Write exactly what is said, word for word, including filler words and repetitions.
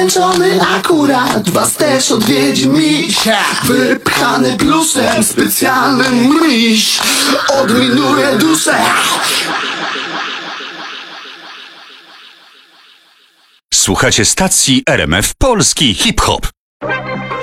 zmęczony akurat, was też odwiedzi miś. Wypchany plusem, specjalnym miś odminuje duszę. Słuchacie stacji R M F Polski Hip Hop.